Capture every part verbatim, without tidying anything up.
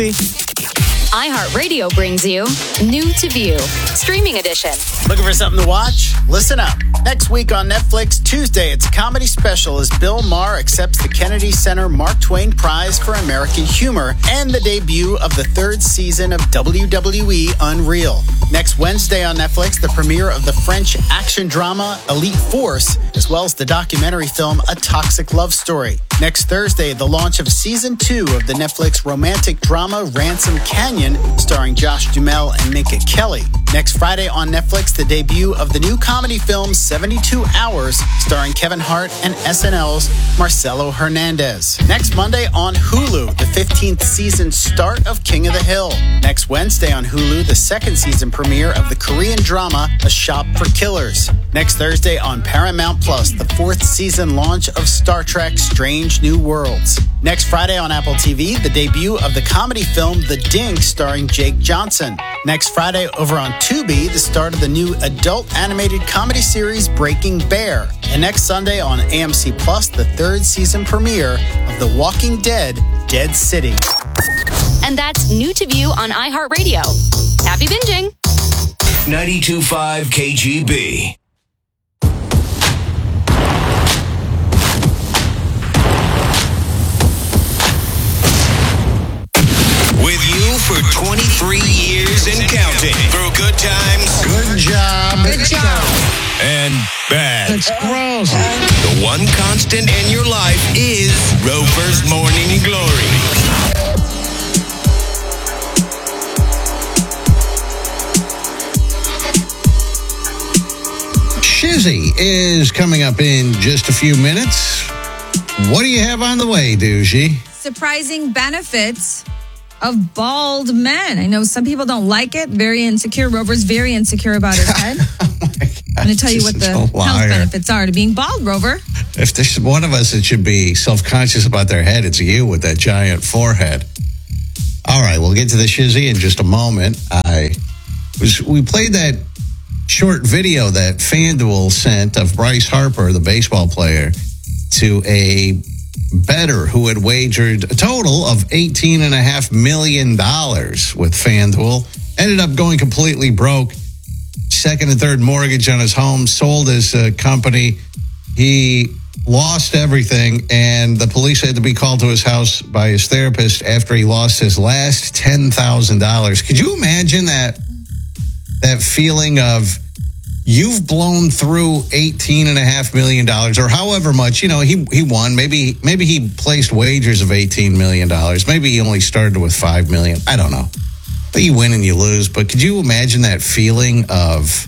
iHeartRadio brings you New to View, Streaming Edition. Looking for something to watch? Listen up. Next week on Netflix, Tuesday, it's a comedy special as Bill Maher accepts the Kennedy Center Mark Twain Prize for American Humor and the debut of the third season of W W E Unreal. Next Wednesday on Netflix, the premiere of the French action drama Elite Force, as well as the documentary film A Toxic Love Story. Next Thursday, the launch of season two of the Netflix romantic drama Ransom Canyon, starring Josh Duhamel and Minka Kelly. Next Friday on Netflix, the debut of the new comedy film seventy-two hours, starring Kevin Hart and S N L's Marcelo Hernandez. Next Monday on Hulu, the fifteenth season start of King of the Hill. Next Wednesday on Hulu, the second season premiere of the Korean drama A Shop for Killers. Next Thursday on Paramount Plus, the fourth season launch of Star Trek Strange New Worlds. Next Friday on Apple T V, the debut of the comedy film The Dink, starring Jake Johnson. Next Friday over on Tubi, the start of the new adult animated comedy series Breaking Bear. And next Sunday on A M C Plus, the third season premiere of The Walking Dead, Dead City. And that's New to View on iHeartRadio. Happy binging. ninety-two point five K G B. With you for twenty-three years and counting. Through good times. Good job. Good job. And bad. That's gross. The one constant in your life is Rover's Morning Glory. Shizzy is coming up in just a few minutes. What do you have on the way, Doogie? Surprising benefits of bald men. I know some people don't like it. Very insecure. Rover's very insecure about his head. Oh my God, I'm going to tell you what the health benefits are to being bald, Rover. If there's one of us that should be self-conscious about their head, it's you with that giant forehead. All right, we'll get to the Shizzy in just a moment. I was we played that short video that FanDuel sent of Bryce Harper, the baseball player, to a bettor who had wagered a total of eighteen point five million dollars with FanDuel. Ended up going completely broke. Second and third mortgage on his home, sold his uh, company. He lost everything, and the police had to be called to his house by his therapist after he lost his last ten thousand dollars. Could you imagine that that feeling of you've blown through eighteen and a half million dollars or however much, you know, he, he won. Maybe, maybe he placed wagers of eighteen million dollars. Maybe he only started with five million. I don't know. But you win and you lose. But could you imagine that feeling of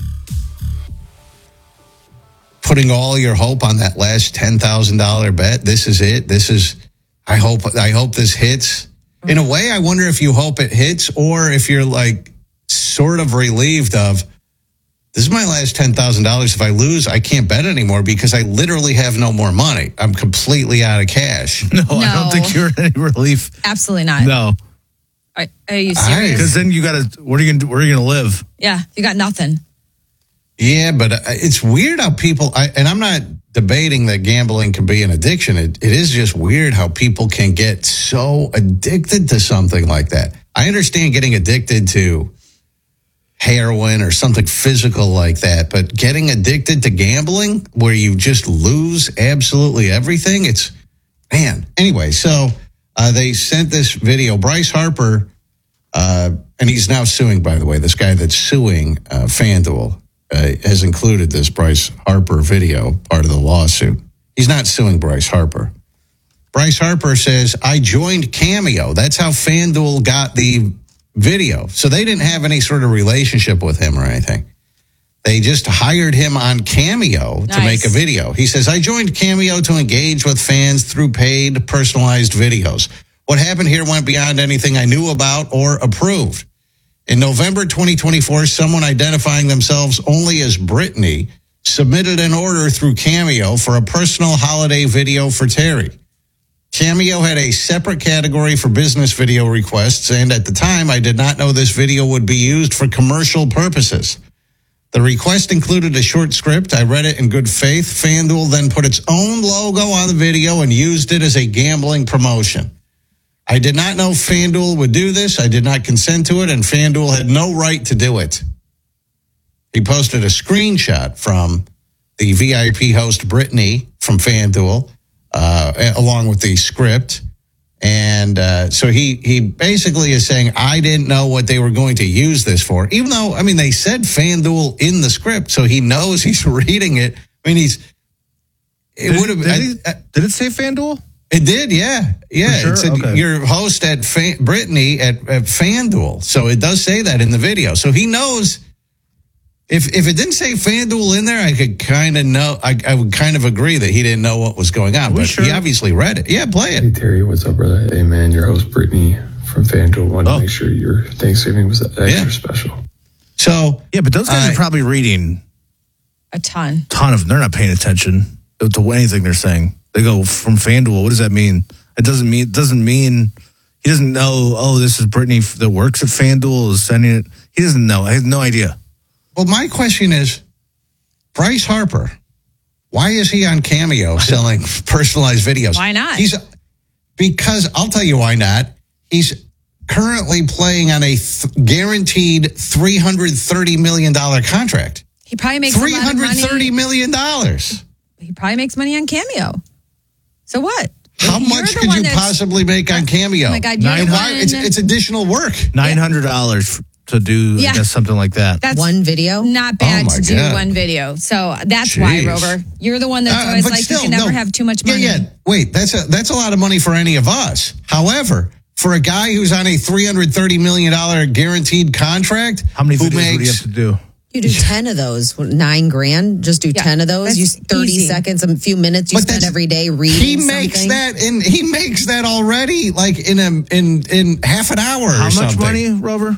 putting all your hope on that last ten thousand dollars bet? This is it. This is, I hope, I hope this hits. In a way, I wonder if you hope it hits or if you're like sort of relieved of, this is my last ten thousand dollars. If I lose, I can't bet anymore because I literally have no more money. I'm completely out of cash. No, No. I don't think you're in any relief. Absolutely not. No. Are, are you serious? Because then you got to, what are you going to do? Where are you going to live? Yeah, you got nothing. Yeah, but uh, it's weird how people, I, and I'm not debating that gambling can be an addiction. It, it is just weird how people can get so addicted to something like that. I understand getting addicted to heroin or something physical like that, but getting addicted to gambling where you just lose absolutely everything, it's, man. Anyway, so uh, they sent this video. Bryce Harper, uh, and he's now suing, by the way, this guy that's suing uh, FanDuel uh, has included this Bryce Harper video, part of the lawsuit. He's not suing Bryce Harper. Bryce Harper says, I joined Cameo. That's how FanDuel got the video. So they didn't have any sort of relationship with him or anything. They just hired him on Cameo Nice. to make a video. He says, I joined Cameo to engage with fans through paid, personalized videos. What happened here went beyond anything I knew about or approved. In November twenty twenty-four, someone identifying themselves only as Brittany submitted an order through Cameo for a personal holiday video for Terry. Cameo had a separate category for business video requests, and at the time, I did not know this video would be used for commercial purposes. The request included a short script. I read it in good faith. FanDuel then put its own logo on the video and used it as a gambling promotion. I did not know FanDuel would do this. I did not consent to it, and FanDuel had no right to do it. He posted a screenshot from the V I P host, Brittany, from FanDuel, uh, along with the script. And uh, so he he basically is saying, I didn't know what they were going to use this for. Even though, I mean, they said FanDuel in the script, so he knows he's reading it. I mean, he's... It would have. Did, did, did it say FanDuel? It did, yeah, yeah. Sure? It said Okay. your host at Fan, Brittany at, at FanDuel, so it does say that in the video. So he knows. If if it didn't say FanDuel in there, I could kind of know. I, I would kind of agree that he didn't know what was going on, but sure? he obviously read it. Yeah, play Hey it. Terry, what's up, brother? Hey man, your host Brittany from FanDuel wanted Oh. to make sure your Thanksgiving was extra Yeah. special. So Yeah, but those guys Uh, are probably reading A ton. a ton of. They're not paying attention to anything they're saying. They go from FanDuel. What does that mean? It doesn't mean. It doesn't mean. He doesn't know. Oh, this is Brittany that works at FanDuel is sending it. He doesn't know. I have no idea. well, my question is, Bryce Harper, why is he on Cameo selling personalized videos? Why not? He's because I'll tell you why not. He's currently playing on a th- guaranteed three hundred thirty million dollars contract. He probably makes a Three lot of hundred thirty money. million dollars. He probably makes money on Cameo. So what? How You're much the could one you that's- possibly make on Cameo? Oh my God, you're Nine- the Why? one. It's, it's additional work. Nine hundred dollars to do Yeah. I guess something like that. That's One video? not bad Oh my to do God. one video. So that's why, Jeez. Rover. You're the one that's Uh, always but like, still, you can never no. have too much money. Yeah, yeah. Wait, that's a that's a lot of money for any of us. However, for a guy who's on a three hundred thirty million dollars guaranteed contract, How many who videos would you makes have to do? You do ten of those, nine grand. Just do Yeah, ten of those. that's You thirty easy. seconds, a few minutes you But spend that's- every day reading. he makes something. that in he makes that already like in a in in half an hour How or much something. money, Rover?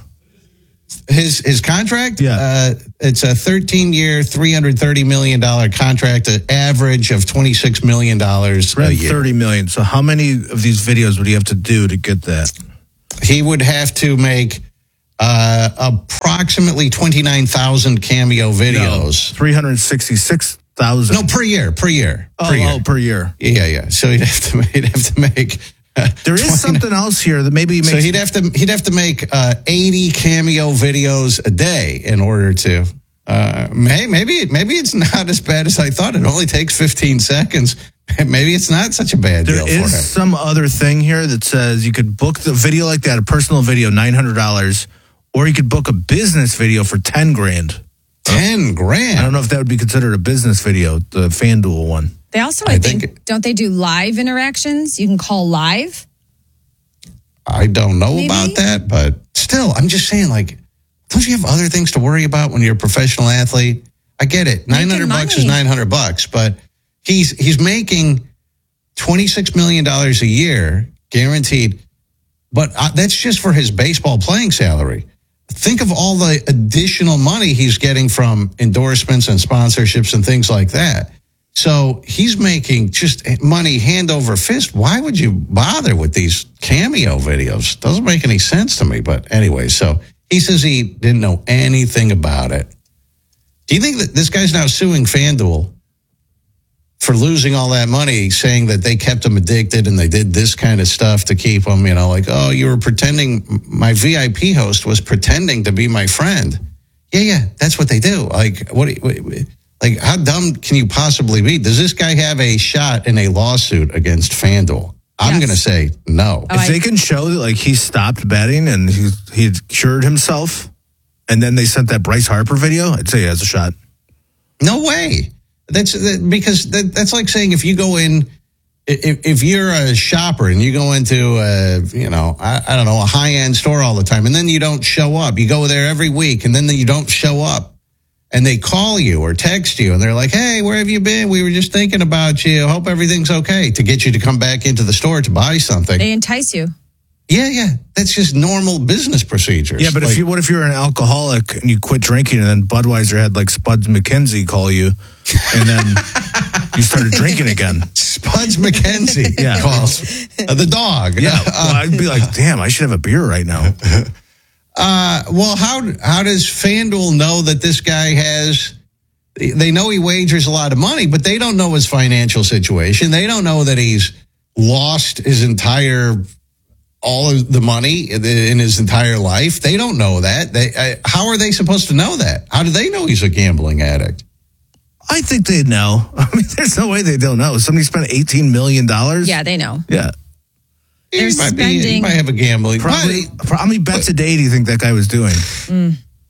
His his contract, Yeah. uh, it's a thirteen year, three hundred thirty million dollar contract, an average of twenty six million dollars a Around year. thirty million. So how many of these videos would you have to do to get that? He would have to make uh, approximately twenty nine thousand Cameo videos. Three hundred sixty-six thousand. No, per year, per year, oh, per year. oh, per year. Yeah, yeah. So he'd have to he'd have to make. Uh, There is something else here that maybe makes So he'd have to he'd have to make uh, eighty Cameo videos a day in order to. Uh, may, maybe maybe it's not as bad as I thought. It only takes fifteen seconds. Maybe it's not such a bad There deal for is him. some other thing here that says you could book the video like that, a personal video, nine hundred dollars, or you could book a business video for ten grand. Ten grand. I don't know if that would be considered a business video, the FanDuel one. They also, I, I think, think- don't they do live interactions? You can call live. I don't know Maybe? about that, but still, I'm just saying, like, don't you have other things to worry about when you're a professional athlete? I get it. nine hundred bucks is money. nine hundred bucks, but he's he's making twenty-six million dollars a year guaranteed. But uh, that's just for his baseball playing salary. Think of all the additional money he's getting from endorsements and sponsorships and things like that. So he's making just money hand over fist. Why would you bother with these Cameo videos? Doesn't make any sense to me. But anyway, so he says he didn't know anything about it. Do you think that this guy's now suing FanDuel for losing all that money, saying that they kept him addicted and they did this kind of stuff to keep him, you know, like, oh, you were pretending, my V I P host was pretending to be my friend. Yeah, yeah, that's what they do. Like, what, what like, how dumb can you possibly be? Does this guy have a shot in a lawsuit against FanDuel? I'm Yes. going to say no. Oh, If I- they can show that like he stopped betting and he he had cured himself, and then they sent that Bryce Harper video, I'd say he has a shot. No way. That's that, because that, that's like saying if you go in, if, if you're a shopper and you go into a, you know, I, I don't know, a high end store all the time, and then you don't show up. You go there every week, and then you don't show up, and they call you or text you, and they're like, "Hey, where have you been? We were just thinking about you. Hope everything's okay." To get you to come back into the store to buy something. They entice you. Yeah, yeah, that's just normal business procedures. Yeah, but Like, if you what if you're an alcoholic and you quit drinking and then Budweiser had like Spuds McKenzie call you and then you started drinking again? Spuds McKenzie Yeah. calls uh, the dog. Yeah, well, I'd be like, damn, I should have a beer right now. Uh, well, how how does FanDuel know that this guy has? They know he wagers a lot of money, but they don't know his financial situation. They don't know that he's lost his entire all of the money in his entire life? They don't know that. They uh, how are they supposed to know that? How do they know he's a gambling addict? I think they know. I mean, there's no way they don't know. Somebody spent eighteen million dollars? Yeah, they know. Yeah. They're he might spending. Be, he might have a gambling. Probably, how many bets a day do you think that guy was doing? Mm.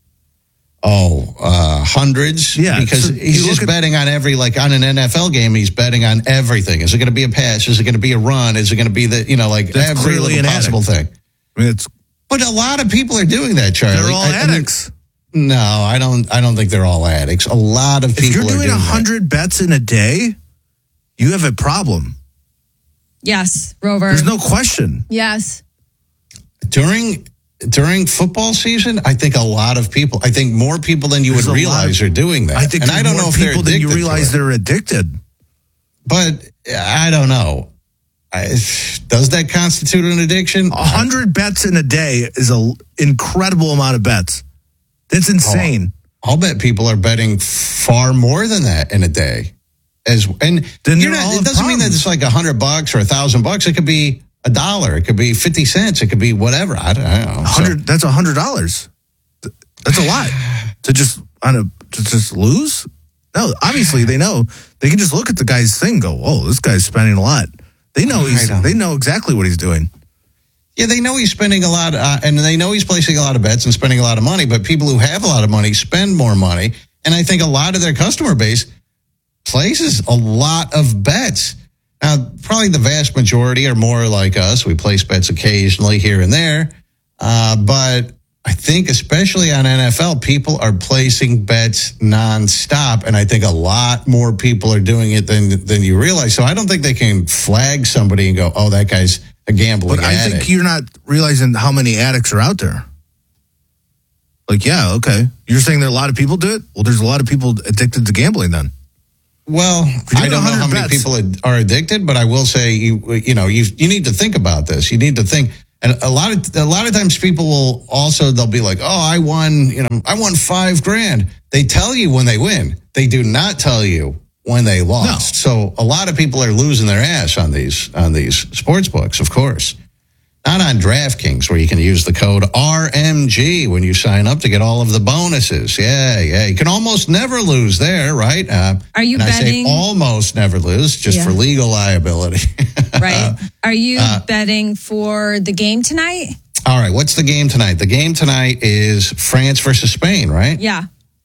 Oh, uh, hundreds. Yeah, because so he's you just look at- betting on every, like on an N F L game, he's betting on everything. Is it going to be a pass? Is it going to be a run? Is it going to be the, you know, like That's every clearly little an possible addict. thing? I mean, it's But a lot of people are doing that, Charlie. they're all I- I mean, addicts. no, I don't. I don't think they're all addicts. A lot of people If you're are doing doing a that. hundred bets in a day, you have a problem. Yes, Rover. There's no question. Yes. during during football season. I think a lot of people. I think more people than you There's would a lot realize of- are doing that. I think and there's I don't more know if they're people than addicted you to realize it. they're addicted. But I don't know. I, does that constitute an addiction? A hundred bets in a day is an incredible amount of bets. That's insane. I'll bet people are betting far more than that in a day. As and Then you're they're not- all it doesn't mean that problems. it's like a hundred bucks or a thousand bucks. It could be a dollar. It could be fifty cents. It could be whatever. I don't, I don't know. A hundred. That's a hundred dollars. That's a lot to just on a to just lose. No, obviously they know. They can just look at the guy's thing. And go, oh, this guy's spending a lot. They know he's. I know. They know exactly what he's doing. Yeah, they know he's spending a lot, uh, and they know he's placing a lot of bets and spending a lot of money. But people who have a lot of money spend more money, and I think a lot of their customer base places a lot of bets. Now, probably the vast majority are more like us. We place bets occasionally here and there, uh, but I think especially on N F L, people are placing bets nonstop, and I think a lot more people are doing it than than you realize. So I don't think they can flag somebody and go, "Oh, that guy's a gambling But I addict." think you're not realizing how many addicts are out there. Like, yeah, okay. You're saying that a lot of people do it? Well, there's a lot of people addicted to gambling then. Well, you're I don't doing know how one hundred many bets- people are addicted, but I will say you you know you you need to think about this. You need to think, and a lot of a lot of times people will also they'll be like, oh, I won, you know, I won five grand. They tell you when they win. They do not tell you when they lost. So a lot of people are losing their ass on these on these sports books, of course. Not on DraftKings, where you can use the code R M G when you sign up to get all of the bonuses. Yeah, yeah. You can almost never lose there, right? Uh, Are you and I say betting- almost never lose, just Yeah. for legal liability. Right. Are you uh, betting for the game tonight? All right, what's the game tonight? The game tonight is France versus Spain, right? Yeah.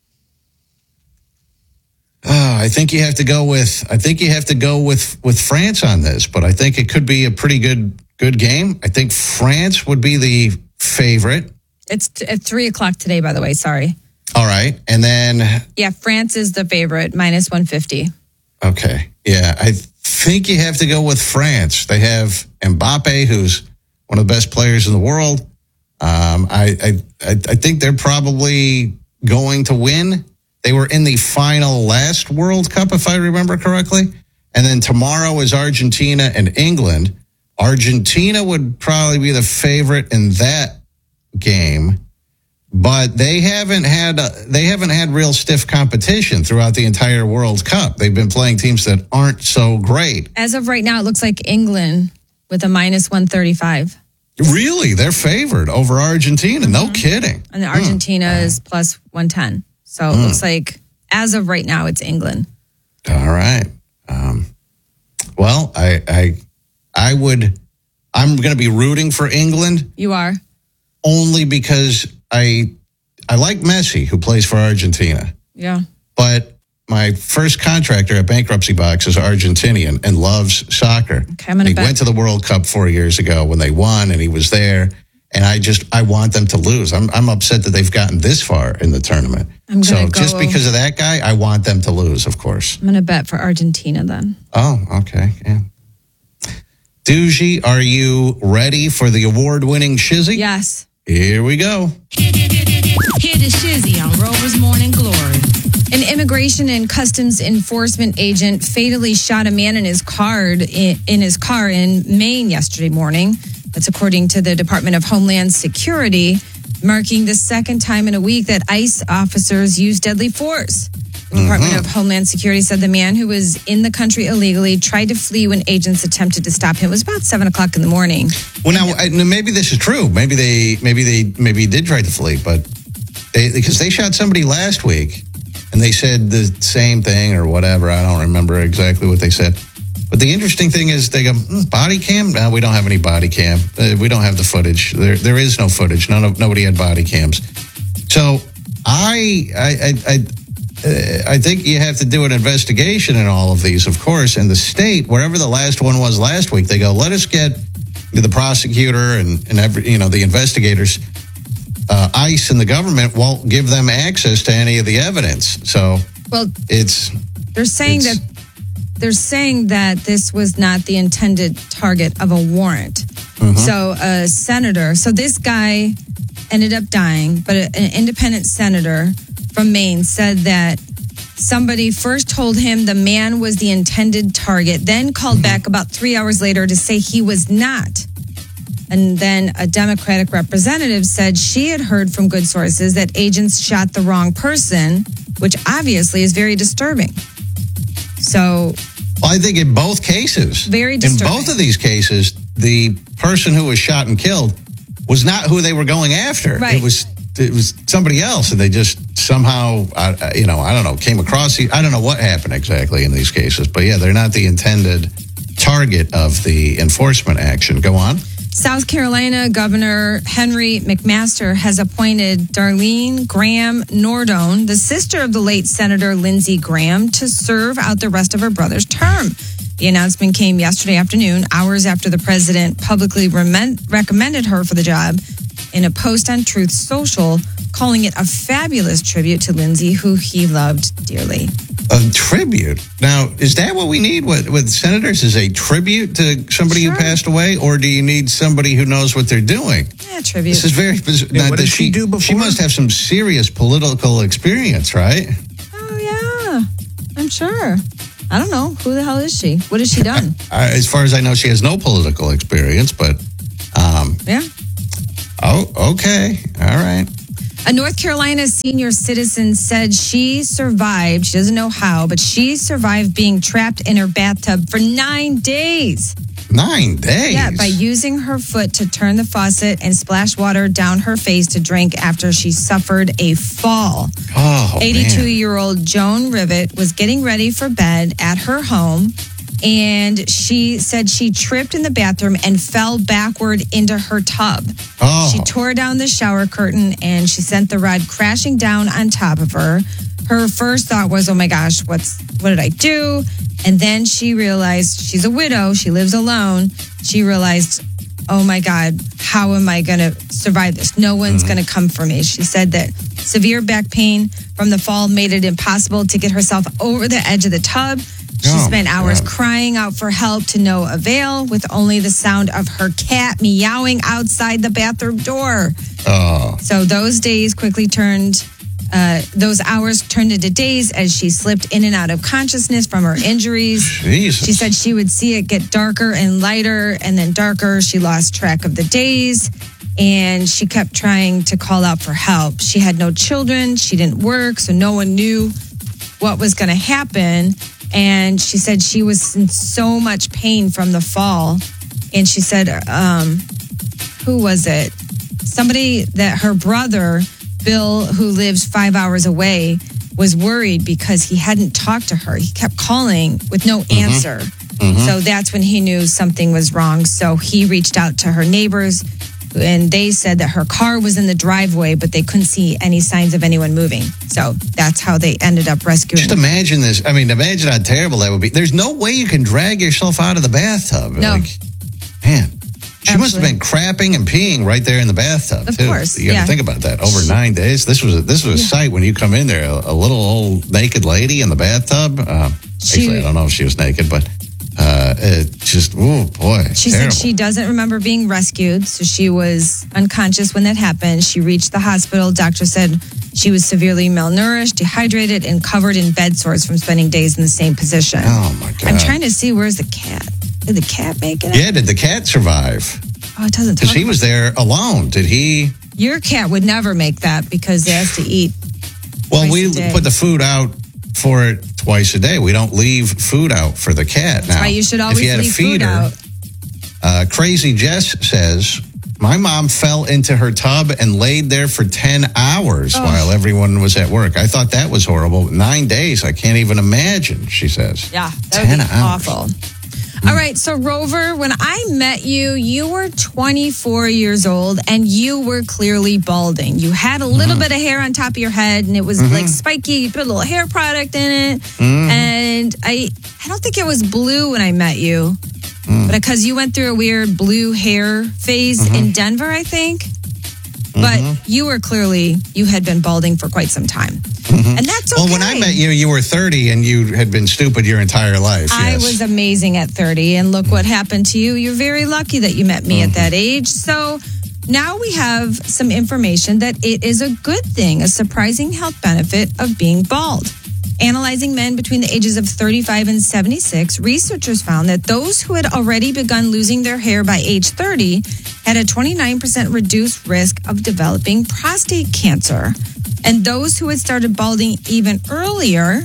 Oh, I think you have to go with. I think you have to go with with France on this, but I think it could be a pretty good good game. I think France would be the favorite. It's t- at three o'clock today, by the way. Sorry. All right, and then Yeah, France is the favorite, minus one fifty. okay, yeah, I think you have to go with France. They have Mbappe, who's one of the best players in the world. Um, I, I I I think they're probably going to win. They were in the final last World Cup, if I remember correctly. And then tomorrow is Argentina and England. Argentina would probably be the favorite in that game, but they haven't had uh, they haven't had real stiff competition throughout the entire World Cup. They've been playing teams that aren't so great. As of right now, it looks like England with a minus one thirty-five. Really, they're favored over Argentina. No kidding. And Argentina is plus one ten. So it looks like as of right now, it's England. All right. Um, well, I, I, I would. I'm going to be rooting for England You are? only because I, I like Messi, who plays for Argentina. Yeah. But my first contractor at Bankruptcy Box is Argentinian and loves soccer. Okay, I'm gonna he bet. went to the World Cup four years ago when they won, and he was there. And I just I want them to lose. I'm I'm upset that they've gotten this far in the tournament. I'm so gonna go- just because of that guy, I want them to lose, of course. I'm going to bet for Argentina then. Oh, okay, yeah. Doogie, are you ready for the award-winning Shizzy? Yes. Here we go. Hear the Shizzy on Rover's Morning Glory. An immigration and customs enforcement agent fatally shot a man in his car in, in his car in Maine yesterday morning. That's according to the Department of Homeland Security, marking the second time in a week that ICE officers used deadly force. The Department of Homeland Security said the man who was in the country illegally tried to flee when agents attempted to stop him. It was about seven o'clock in the morning. Well, now I, maybe this is true. Maybe they, maybe they, maybe he did try to flee, but they, because they shot somebody last week, and they said the same thing or whatever. I don't remember exactly what they said. But the interesting thing is, they go, mm, body cam? No, we don't have any body cam. Uh, we don't have the footage. There, there is no footage. None of nobody had body cams. So I, I, I, I, uh, I think you have to do an investigation in all of these, of course. And the state, wherever the last one was last week, they go, let us get the prosecutor and and every, you know, the investigators. Uh, ICE and the government won't give them access to any of the evidence. So well, it's they're saying it's, that. They're saying that this was not the intended target of a warrant. Mm-hmm. So a senator, so this guy ended up dying, but an independent senator from Maine said that somebody first told him the man was the intended target, then called mm-hmm. back about three hours later to say he was not. And then a Democratic representative said she had heard from good sources that agents shot the wrong person, which obviously is very disturbing. So, well, I think in both cases, very disturbing. In both of these cases, the person who was shot and killed was not who they were going after. Right. It was it was somebody else, and they just somehow, uh, you know, I don't know, came across. The, I don't know what happened exactly in these cases, but yeah, they're not the intended target of the enforcement action. Go on. South Carolina Governor Henry McMaster has appointed Darlene Graham Nordone, the sister of the late Senator Lindsey Graham, to serve out the rest of her brother's term. The announcement came yesterday afternoon, hours after the president publicly re- recommended her for the job in a post on Truth Social, calling it a fabulous tribute to Lindsey, who he loved dearly. A tribute? Now, is that what we need with, with senators? Is a tribute to somebody sure. who passed away? Or do you need somebody who knows what they're doing? Yeah, tribute. This is very bizarre. Yeah, what did she, she do before? She must have some serious political experience, right? Oh, yeah. I'm sure. I don't know. Who the hell is she? What has she done? As far as I know, she has no political experience, but... Um, yeah. Oh, okay. All right. A North Carolina senior citizen said she survived, she doesn't know how, but she survived being trapped in her bathtub for nine days. Nine days? Yeah, by using her foot to turn the faucet and splash water down her face to drink after she suffered a fall. Oh, eighty-two-year-old Joan Rivet was getting ready for bed at her home, and she said she tripped in the bathroom and fell backward into her tub. Oh. She tore down the shower curtain and she sent the rod crashing down on top of her. Her first thought was, oh my gosh, what's what did I do? And then she realized she's a widow. She lives alone. She realized, oh my God, how am I going to survive this? No one's mm-hmm. going to come for me. She said that severe back pain from the fall made it impossible to get herself over the edge of the tub. She oh, spent hours God. crying out for help to no avail, with only the sound of her cat meowing outside the bathroom door. Oh. So those days quickly turned, uh, those hours turned into days as she slipped in and out of consciousness from her injuries. Jesus. She said she would see it get darker and lighter and then darker. She lost track of the days and she kept trying to call out for help. She had no children. She didn't work, so no one knew what was going to happen. And she said she was in so much pain from the fall. And she said, um, who was it? Somebody that her brother, Bill, who lives five hours away, was worried because he hadn't talked to her. He kept calling with no mm-hmm. answer. Mm-hmm. So that's when he knew something was wrong. So he reached out to her neighbors, and they said that her car was in the driveway, but they couldn't see any signs of anyone moving. So that's how they ended up rescuing Just her. imagine this. I mean, imagine how terrible that would be. There's no way you can drag yourself out of the bathtub. No. Like, man, she Absolutely. must have been crapping and peeing right there in the bathtub, of too. course, You got to yeah. think about that. Over nine days, this was a, this was a yeah. sight when you come in there. A, a little old naked lady in the bathtub. Uh, she, actually, I don't know if she was naked, but... Uh, it just, oh boy. She terrible. said she doesn't remember being rescued, so she was unconscious when that happened. She reached the hospital. Doctor said she was severely malnourished, dehydrated, and covered in bed sores from spending days in the same position. Oh my God. I'm trying to see, where's the cat? Did the cat make it? Yeah, did the cat survive? Oh, it doesn't. Because he was there alone. Did he? Your cat would never make that because it has to eat. Well, we put the food out for it twice a day. We don't leave food out for the cat. Now, why you should always if you had leave a feeder, food out. Uh, Crazy Jess says, my mom fell into her tub and laid there for ten hours Oh. while everyone was at work. I thought that was horrible. Nine days, I can't even imagine, she says. Yeah, that would ten be hours. awful. All right, so Rover, when I met you, you were twenty-four years old and you were clearly balding. You had a little Mm-hmm. bit of hair on top of your head and it was like spiky. You put a little hair product in it. Mm-hmm. And I, I don't think it was blue when I met you, Mm. but because you went through a weird blue hair phase Mm-hmm. in Denver, I think. But you were clearly, you had been balding for quite some time. And that's okay. Well, when I met you, you were thirty and you had been stupid your entire life. I yes. was amazing at thirty, and look what happened to you. You're very lucky that you met me at that age. So now we have some information that it is a good thing, a surprising health benefit of being bald. Analyzing men between the ages of thirty-five and seventy-six, researchers found that those who had already begun losing their hair by age thirty had a twenty-nine percent reduced risk of developing prostate cancer. And those who had started balding even earlier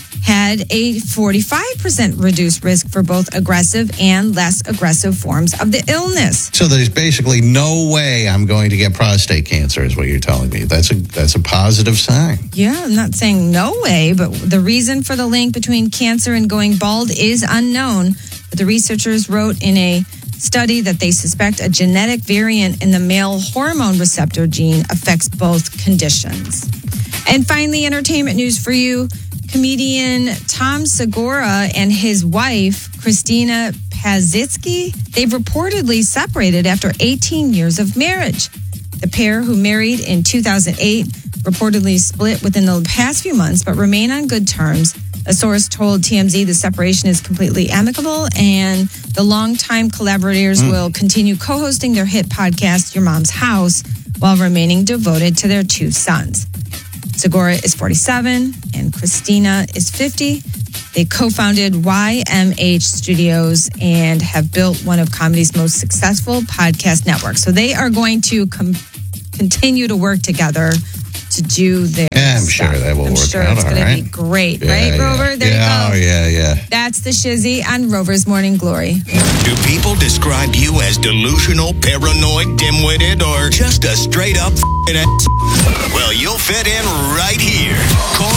had a forty-five percent reduced risk for both aggressive and less aggressive forms of the illness. So there's basically no way I'm going to get prostate cancer, is what you're telling me. That's a that's a positive sign. Yeah, I'm not saying no way, but the reason for the link between cancer and going bald is unknown. But the researchers wrote in a study that they suspect a genetic variant in the male hormone receptor gene affects both conditions. And finally, entertainment news for you. Comedian Tom Segura and his wife, Christina Pazitsky, they've reportedly separated after eighteen years of marriage. The pair, who married in two thousand eight, reportedly split within the past few months, but remain on good terms. A source told T M Z the separation is completely amicable, and the longtime collaborators mm. will continue co-hosting their hit podcast, Your Mom's House, while remaining devoted to their two sons. Segura is forty-seven and Christina is fifty. They co-founded Y M H Studios and have built one of comedy's most successful podcast networks. So they are going to com- continue to work together to do their Yeah, I'm stuff. sure that will I'm work sure out it's all going right. to be great, Yeah, right, yeah. Rover? There yeah, you go. Oh, yeah, yeah. That's the Shizzy on Rover's Morning Glory. Do people describe you as delusional, paranoid, dim-witted, or just a straight-up f***ing ass? Well, you'll fit in right here. Call